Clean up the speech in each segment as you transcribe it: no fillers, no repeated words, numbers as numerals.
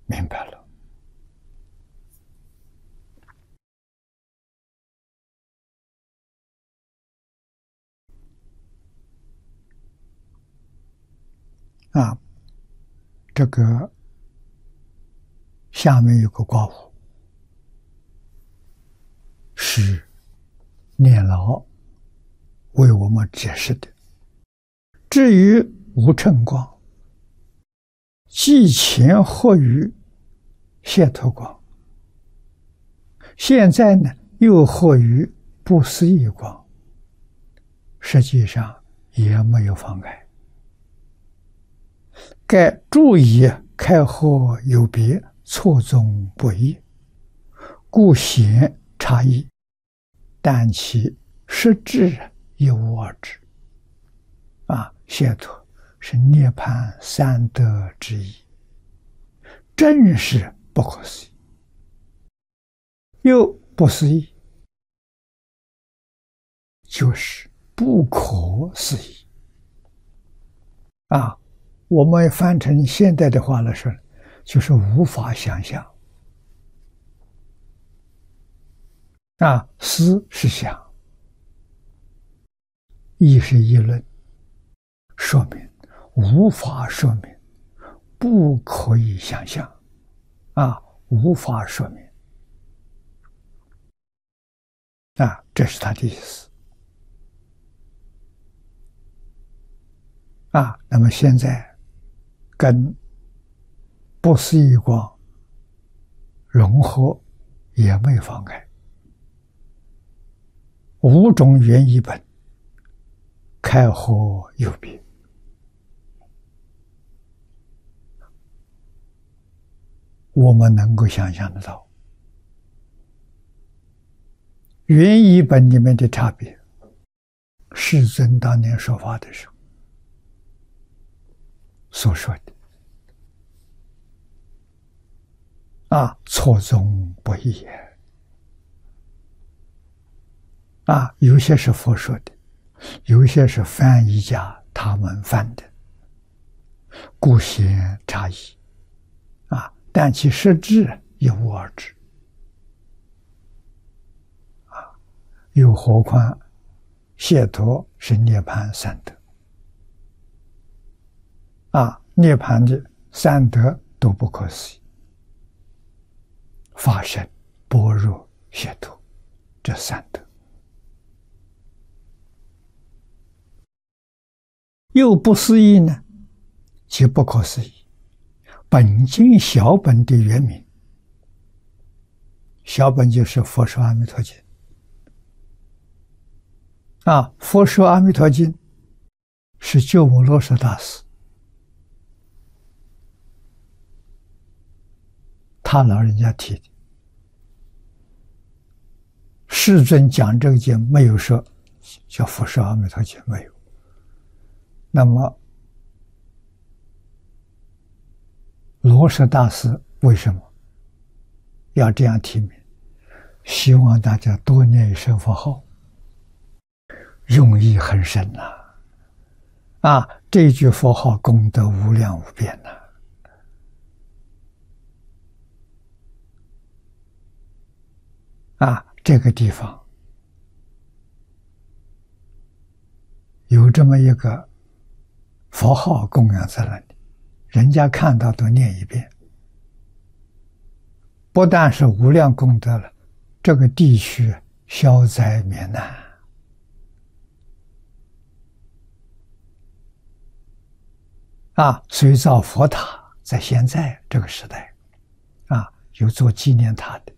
明白了。啊，这个下面有个卦物，是念老为我们解释的。至于无谶卦，既前合于解脱卦，现在呢又合于不思议卦，实际上也没有妨碍。该注意开合有别，错综不一，故显差异，但其实质亦无二致。解脱是涅槃三德之一，真是不可思议，又不思议，就是不可思议。我们翻成现代的话来说，就是无法想象。思是想，议是议论，说明无法说明，不可以想象，无法说明，这是他的意思。那么现在跟不思议卦融合也没妨碍。五种原译本开合有别，我们能够想象得到。原译本里面的差别，世尊当年说法的时候所说的，错综不一，有些是佛说的，有些是翻译家他们翻的，故显差异，但其实质亦无二致，又何况解脱是涅槃三德，涅槃的三德都不可思议，法身、般若、解脱这三德，又不思议呢，即不可思议。本经小本的原名，小本就是《佛说阿弥陀经》《佛说阿弥陀经》是鸠摩罗什大师他老人家提的，世尊讲这个经没有说叫《佛说阿弥陀经》，没有。那么罗什大师为什么要这样提名？希望大家多念一声佛号，用意很深呐！这句佛号功德无量无边呐！这个地方有这么一个佛号供养在那里，人家看到都念一遍，不但是无量功德了，这个地区消灾免难所以造佛塔，在现在这个时代有做纪念塔的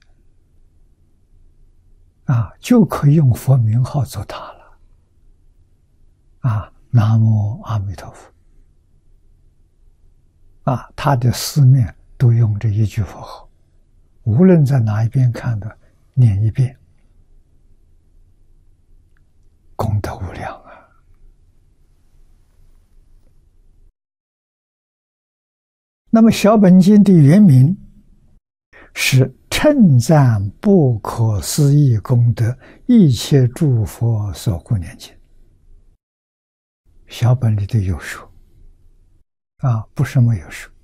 就可以用佛名号做塔了南无阿弥陀佛他的四面都用这一句佛号，无论在哪一边看到，念一遍，功德无量那么小本经的原名是称赞不可思议功德，一切诸佛所护念经。小本里头有说不是没有说。